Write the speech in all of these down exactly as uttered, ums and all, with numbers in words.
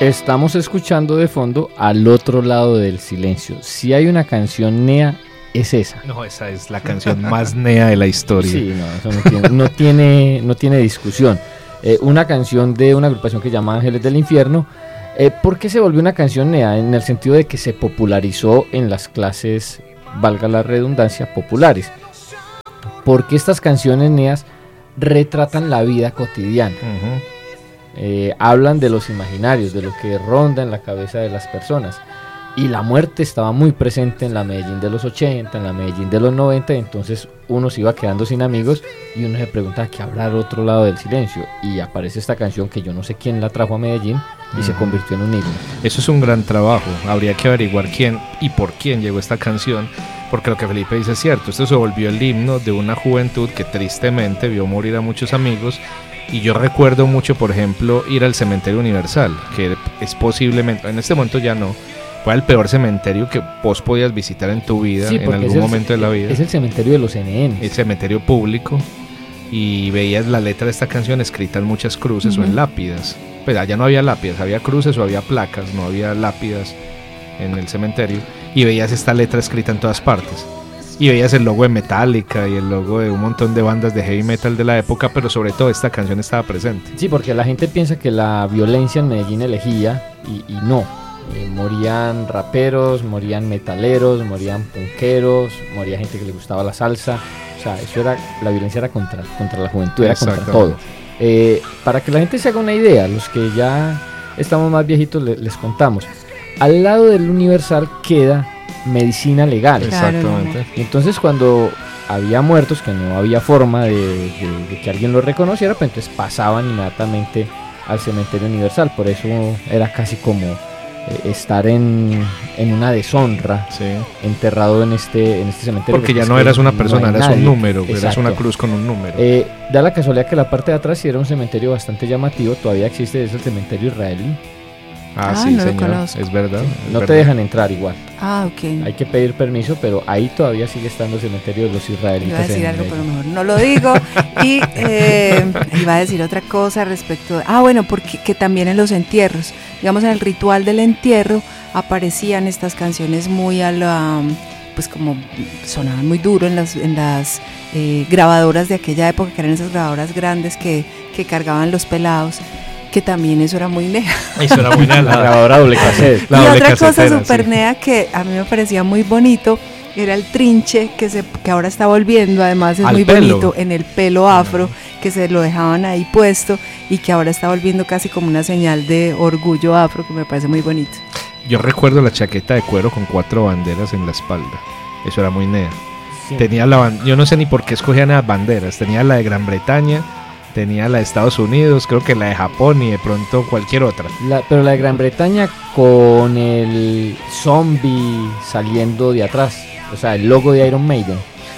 Estamos escuchando de fondo Al otro lado del silencio. Si hay una canción nea, es esa. No, esa es la canción más nea de la historia. Sí, no, eso no tiene, no tiene, no tiene discusión. Eh, una canción de una agrupación que se llama Ángeles del Infierno. Eh, ¿Por qué se volvió una canción nea? En el sentido de que se popularizó en las clases, valga la redundancia, populares. Porque estas canciones neas retratan la vida cotidiana. Uh-huh. Eh, hablan de los imaginarios, de lo que ronda en la cabeza de las personas. Y la muerte estaba muy presente en la Medellín de los ochenta, en la Medellín de los noventa, y entonces uno se iba quedando sin amigos y uno se pregunta ¿qué habrá al otro lado del silencio? Y aparece esta canción que yo no sé quién la trajo a Medellín y uh-huh. se convirtió en un himno. Eso es un gran trabajo, habría que averiguar quién y por quién llegó esta canción, porque lo que Felipe dice es cierto, esto se volvió el himno de una juventud que tristemente vio morir a muchos amigos. Y yo recuerdo mucho, por ejemplo, ir al Cementerio Universal, que es posiblemente, en este momento ya no, fue el peor cementerio que vos podías visitar en tu vida, sí, en algún momento el, de la vida. Es el cementerio de los N N. El cementerio público, y veías la letra de esta canción escrita en muchas cruces uh-huh. o en lápidas. Pues allá no había lápidas, había cruces o había placas, no había lápidas en el cementerio, y veías esta letra escrita en todas partes. Y veías el logo de Metallica y el logo de un montón de bandas de heavy metal de la época, pero sobre todo esta canción estaba presente. Sí, porque la gente piensa que la violencia en Medellín elegía, y, y no. Eh, morían raperos, morían metaleros, morían punqueros, moría gente que le gustaba la salsa. O sea, eso era, la violencia era contra, contra la juventud, era contra todo. Eh, para que la gente se haga una idea, los que ya estamos más viejitos le, les contamos. Al lado del Universal queda Medicina Legal. Exactamente. Y entonces cuando había muertos que no había forma de, de, de que alguien los reconociera, pues entonces pasaban inmediatamente al Cementerio Universal. Por eso era casi como eh, estar en, en una deshonra, sí. enterrado en este, en este cementerio. Porque ya no eras una persona, no eras nadie. un número. Exacto. Eras una cruz con un número. Eh, da la casualidad que la parte de atrás sí era un cementerio bastante llamativo. Todavía existe, es el cementerio israelí. Ah, ah, sí, no señor, es verdad. Sí, es no verdad. te dejan entrar igual. Ah, ok. Hay que pedir permiso, pero ahí todavía sigue estando el cementerio de los israelitas. Iba a decir algo, pero mejor no lo digo. Y eh, iba a decir otra cosa respecto a, ah, bueno, porque que también en los entierros, digamos en el ritual del entierro, aparecían estas canciones muy a la, pues como sonaban muy duro en las, en las eh, grabadoras de aquella época, que eran esas grabadoras grandes que, que cargaban los pelados. Que también eso era muy nea. Eso era muy nea, la grabadora doble cassette. Y otra cosa súper nea que a mí me parecía muy bonito era el trinche que se que ahora está volviendo, además es Al muy pelo. bonito, en el pelo afro, que se lo dejaban ahí puesto y que ahora está volviendo casi como una señal de orgullo afro, que me parece muy bonito. Yo recuerdo la chaqueta de cuero con cuatro banderas en la espalda. Eso era muy nea. Sí. Tenía la ban- yo no sé ni por qué escogían las banderas. Tenía la de Gran Bretaña, tenía la de Estados Unidos, creo que la de Japón y de pronto cualquier otra. La, pero la de Gran Bretaña con el zombie saliendo de atrás, o sea, el logo de Iron Maiden.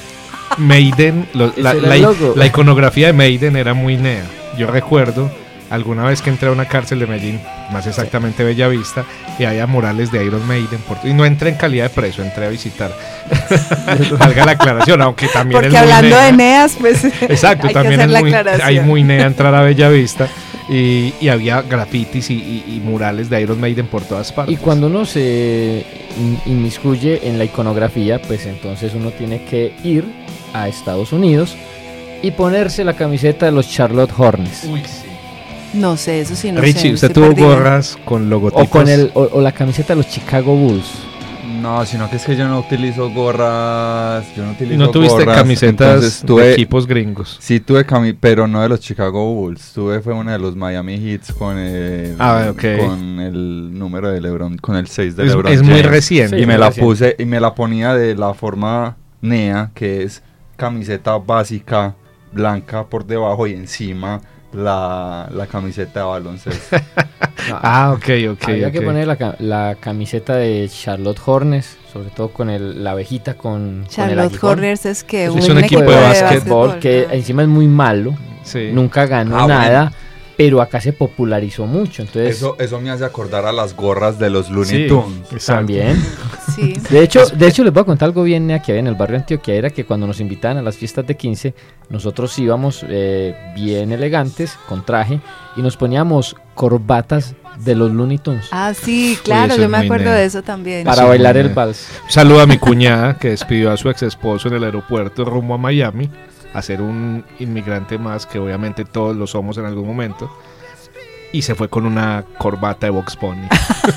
Maiden, lo, la, la, la iconografía de Maiden era muy nea. Yo recuerdo alguna vez que entré a una cárcel de Medellín, más exactamente sí. Bellavista, y había murales de Iron Maiden, por, y no entré en calidad de preso, entré a visitar. Valga la aclaración, aunque también porque es muy hablando nea. de neas, pues exacto, hay también que hacer es muy, la hay muy nea entrar a Bellavista, y, y había grafitis y, y, y murales de Iron Maiden por todas partes. Y cuando uno se inmiscuye en la iconografía, pues entonces uno tiene que ir a Estados Unidos y ponerse la camiseta de los Charlotte Hornets. Uy, sí. No sé, eso sí no Richie, sé. ¿usted tuvo perdida. gorras con logotipos? O, con el, o, o la camiseta de los Chicago Bulls. No, sino que es que yo no utilizo gorras. Yo no utilizo ¿No tuviste gorras, camisetas tuve, de equipos gringos? Sí tuve, cami- pero no de los Chicago Bulls. Tuve fue una de los Miami Heats con el, ah, okay. con el número de LeBron, con el seis de es, LeBron Es James. muy reciente. Y sí, me la reciente. puse y me la ponía de la forma nea, que es camiseta básica, blanca por debajo y encima la, la camiseta de baloncesto. No, ah, ok, ok. Había okay. que poner la, la camiseta de Charlotte Hornets, sobre todo con el, la abejita con, Charlotte con el Hornets es que es un, un equipo, equipo de, de básquetbol que encima es muy malo, sí. nunca ganó ah, nada. Bueno. pero acá se popularizó mucho, entonces Eso, eso me hace acordar a las gorras de los Looney Sí, Tunes. exacto. también. Sí. De hecho, de hecho les voy a contar algo bien nea, que había en el barrio Antioquia, era que cuando nos invitaban a las fiestas de quince, nosotros íbamos eh, bien elegantes, con traje, y nos poníamos corbatas de los Looney Tunes Ah, sí, claro, eso yo es me muy acuerdo nea. de eso también. para sí, bailar muy el bien. vals. Saludo a mi cuñada que despidió a su ex esposo en el aeropuerto rumbo a Miami a ser un inmigrante más, que obviamente todos lo somos en algún momento, y se fue con una corbata de Vox Pony.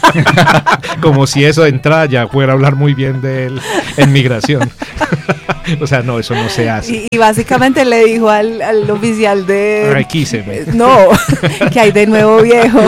Como si eso de entrada ya fuera a hablar muy bien de él en migración. O sea, no, eso no se hace. Y, y básicamente le dijo al, al oficial de... Requíseme. Eh, No, que hay de nuevo viejo.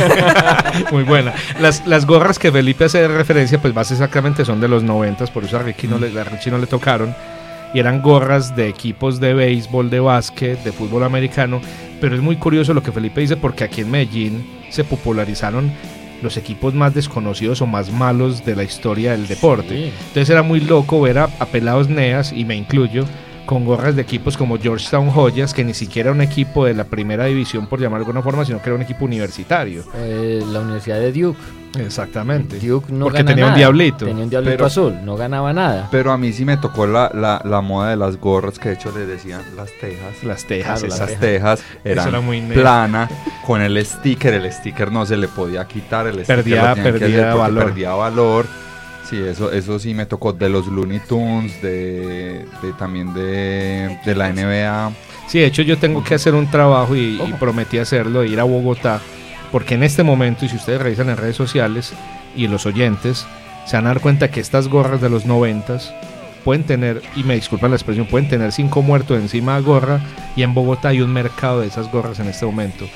Muy buena. Las, las gorras que Felipe hace referencia, pues más exactamente son de los noventas, por eso a Ricky no le, a Richie no le tocaron. Y eran gorras de equipos de béisbol, de básquet, de fútbol americano. Pero es muy curioso lo que Felipe dice, porque aquí en Medellín se popularizaron los equipos más desconocidos o más malos de la historia del deporte. Sí. Entonces era muy loco ver a, a pelados neas, y me incluyo, con gorras de equipos como Georgetown Joyas, que ni siquiera era un equipo de la primera división, por llamar de alguna forma, sino que era un equipo universitario. Eh, la Universidad de Duke. Exactamente. Duke no Porque gana tenía un nada. diablito. Tenía un diablito Pero- azul, no ganaba nada. Pero a mí sí me tocó la, la, la moda de las gorras, que de hecho les decían las tejas. Las tejas, Claro, las Las esas. tejas eran era muy nerd. plana, con el sticker. El sticker no se le podía quitar, el sticker Perdía- lo tenían que perdía hacer porque valor. perdía valor. Sí, eso, eso sí me tocó de los Looney Tunes, de, de también de, de la N B A. Sí, de hecho yo tengo que hacer un trabajo y, y ¿Cómo? prometí hacerlo, de ir a Bogotá, porque en este momento, y si ustedes revisan en redes sociales y los oyentes, se van a dar cuenta que estas gorras de los noventas pueden tener, y me disculpan la expresión, pueden tener cinco muertos encima de gorra, y en Bogotá hay un mercado de esas gorras en este momento,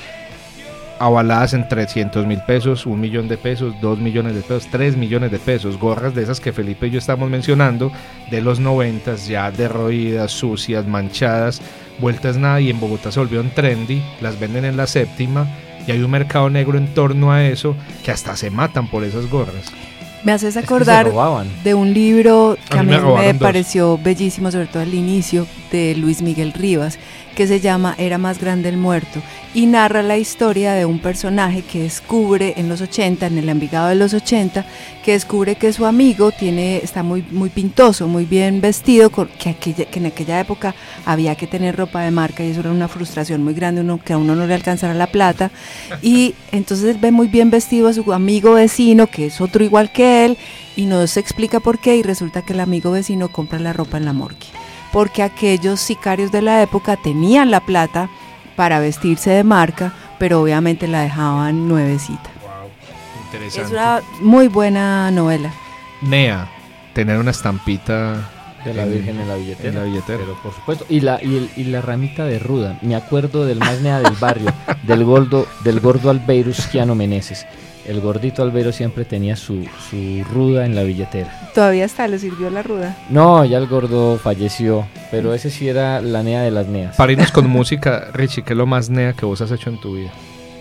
avaladas en trescientos mil pesos, un millón de pesos, dos millones de pesos, tres millones de pesos, gorras de esas que Felipe y yo estamos mencionando, de los noventas, ya derroídas, sucias, manchadas, vueltas nada, y en Bogotá se volvieron trendy, las venden en la séptima, y hay un mercado negro en torno a eso, que hasta se matan por esas gorras. Me haces Es que se acordar robaban. de un libro que A a mí mí me me, robaron dos. pareció bellísimo, sobre todo al inicio, de Luis Miguel Rivas, que se llama Era más grande el muerto, y narra la historia de un personaje que descubre en los ochenta, en el Envigado de los ochenta, que descubre que su amigo tiene, está muy, muy pintoso, muy bien vestido, con- que, aquella- que en aquella época había que tener ropa de marca, y eso era una frustración muy grande, uno, que a uno no le alcanzara la plata, y entonces él ve muy bien vestido a su amigo vecino, que es otro igual que él, y no se explica por qué, y resulta que el amigo vecino compra la ropa en la morgue, porque aquellos sicarios de la época tenían la plata para vestirse de marca, pero obviamente la dejaban nuevecita. Interesante. Es una muy buena novela. Nea, tener una estampita De la en- Virgen en la billetera. en la billetera. Pero por supuesto. Y la, y, el- y la ramita de ruda. Me acuerdo del más nea del barrio, del gordo, del gordo Albeirus Giano Meneses. El gordito Albeiro siempre tenía su, su ruda en la billetera. Todavía está, le sirvió la ruda. No, ya el gordo falleció, pero ese sí era la nea de las neas. Para irnos con música, Richie, ¿qué es lo más nea que vos has hecho en tu vida?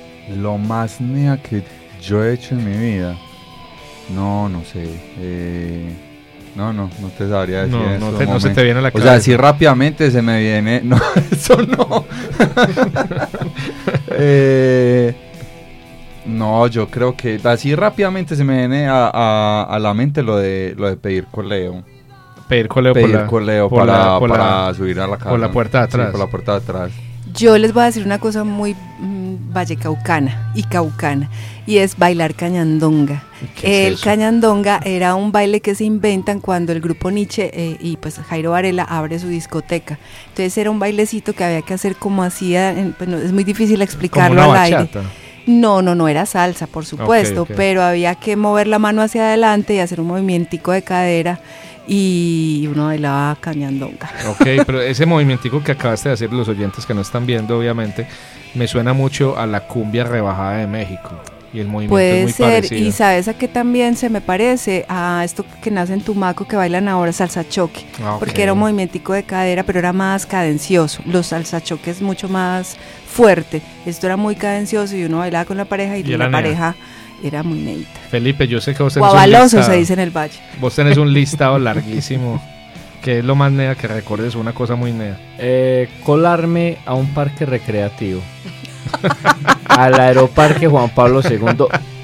Lo más nea que yo he hecho en mi vida. No, no sé. eh, no, no, no te sabría decir. No, en no, estos te- no se te momentos. viene a la O cabeza. sea, así rápidamente se me viene. No, eso no. Eh, no, yo creo que así rápidamente se me viene a, a- a la mente lo de lo de pedir coleo. Pedir coleo Pedir por la, coleo por para, la- por la- para subir a la casa. por la puerta de Sí, atrás. por la puerta de atrás. Yo les voy a decir una cosa muy mm, vallecaucana y caucana, y es bailar cañandonga. ¿Qué es El eso? cañandonga era un baile que se inventan cuando el grupo Nietzsche eh, y pues Jairo Varela abre su discoteca. Entonces era un bailecito que había que hacer como hacía, en- bueno, es muy difícil como explicarlo una al aire. bachata. No, no, no era salsa, por supuesto, ok. pero había que mover la mano hacia adelante y hacer un movimientico de cadera, y uno bailaba cañandonga. Ok, pero ese movimentico que acabaste de hacer, los oyentes que no están viendo, obviamente, me suena mucho a la cumbia rebajada de México. Y el movimiento es Puede muy ser, parecido. y sabes a qué también se me parece a esto que nace en Tumaco, que bailan ahora salsa choque, Ah, ok. porque era un movimientico de cadera, pero era más cadencioso. Los salsa choque es mucho más fuerte, esto era muy cadencioso y uno bailaba con la pareja y, Y era la nea. pareja era muy neita. Felipe, yo sé que vos tenés un Guabaloso listado, se dice en el valle. vos tenés un listado larguísimo. ¿Qué es lo más nea que recuerdes? Una cosa muy nea. Eh, colarme a un parque recreativo. al Aeroparque Juan Pablo segundo.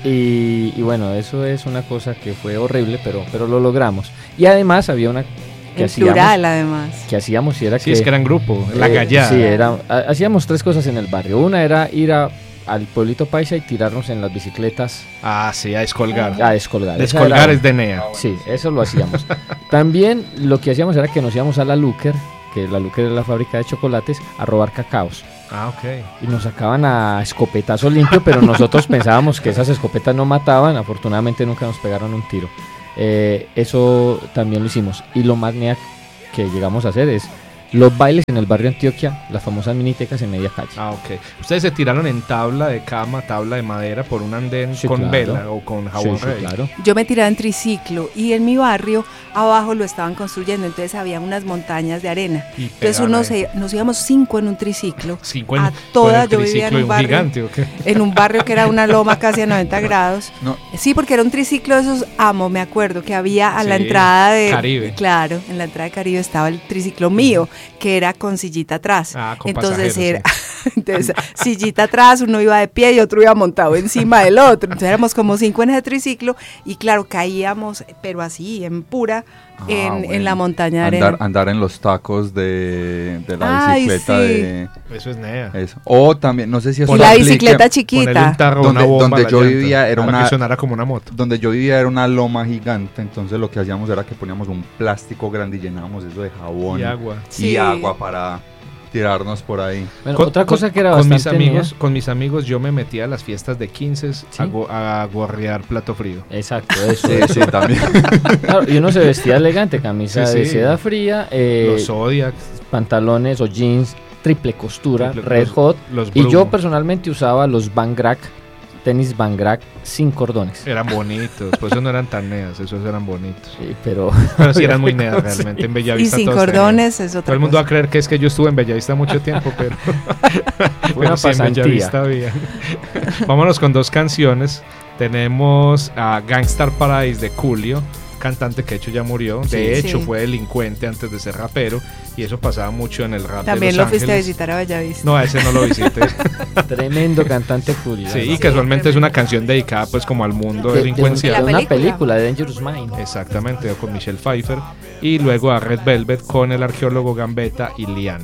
Y, y bueno, eso es una cosa que fue horrible, pero, pero lo logramos. Y además había una que en hacíamos, plural, además. que hacíamos y era Sí, que es que eran grupo, la eh, gallada. Sí, era, ha- hacíamos tres cosas en el barrio. Una era ir a, al pueblito paisa y tirarnos en las bicicletas Ah, sí, a descolgar. a descolgar. Esa Descolgar era- es de N E A. Sí, eso lo hacíamos. También lo que hacíamos era que nos íbamos a la Luker, que la Luker es la fábrica de chocolates, a robar cacaos. Ah, ok. Y nos sacaban a escopetazo limpio, pero nosotros pensábamos que esas escopetas no mataban. Afortunadamente nunca nos pegaron un tiro. Eh, eso también lo hicimos. Y lo más nea que llegamos a hacer es los bailes en el barrio Antioquia, las famosas minitecas en media calle. Ah, ok. Ustedes se tiraron en tabla de cama, tabla de madera por un andén Sí, con claro. vela o con jabón Sí, sí, rey. claro. Yo me tiraba en triciclo y en mi barrio abajo lo estaban construyendo, entonces había unas montañas de arena. Y Entonces pegaban uno ahí. se, nos íbamos cinco en un triciclo. Cinco en- a con todas, el yo vivía en triciclo y un barrio, gigante, ¿o qué? en un barrio que era una loma casi a noventa grados. No, Sí, porque era un triciclo de esos amo, me acuerdo, que había a la Sí, entrada de Caribe. Claro, en la entrada de Caribe estaba el triciclo mío, que era con sillita atrás. Ah, con Entonces pasajeros, era entonces, sillita atrás, uno iba de pie y otro iba montado encima del otro. Entonces éramos como cinco en ese triciclo y claro, caíamos, pero así, en pura, Ah, en, bueno. en la montaña de arena. andar, andar en los tacos de, de la Ay, bicicleta sí. de Eso es N E A. eso. O también, no sé si eso Y la aplique- bicicleta Ponerle chiquita. un tarro, Donde- una bomba donde a la yo llanta, vivía era para una- que sonara como una moto. Donde yo vivía era una loma gigante, entonces lo que hacíamos era que poníamos un plástico grande y llenábamos eso de jabón Y agua. y Sí. agua para tirarnos por ahí. Bueno, Con- otra cosa con- que era con mis bastante amigos, nea- con mis amigos yo me metía a las fiestas de quince Sí. a, go- a gorrear plato frío. Exacto, eso. Sí, eso. sí, también. Claro, y uno se vestía elegante, camisa Sí, de sí. seda fría, eh, Los Zodiac, pantalones o jeans triple costura, Triple- red los- hot. los Y yo Brumo. personalmente usaba los Van Grack, tenis Van Grack sin cordones. Eran bonitos, pues esos no eran tan neas, esos eran bonitos. Sí, pero Pero sí eran muy neas Sí. realmente. En Y Bellavista sin todos tenían. cordones es otra Todo el mundo va a cosa. creer que es que yo estuve en Bellavista mucho tiempo, pero, fue una pero sí, en pasantía. Bellavista había. Vámonos con dos canciones. Tenemos a Gangstar Paradise de Julio, cantante que de hecho ya murió. De Sí. hecho Sí. fue delincuente antes de ser rapero y eso pasaba mucho en el rap También de lo Los fuiste a Ángeles. visitar a Bellavista. No, a ese no lo visité. Tremendo cantante Julio. Sí, y Sí, casualmente es tremendo. una canción dedicada pues como al mundo De- de un- delincuencial. La de una película. película de Dangerous Mind. Exactamente, con Michelle Pfeiffer. Y luego a Red Velvet con el arqueólogo Gambetta y Liana.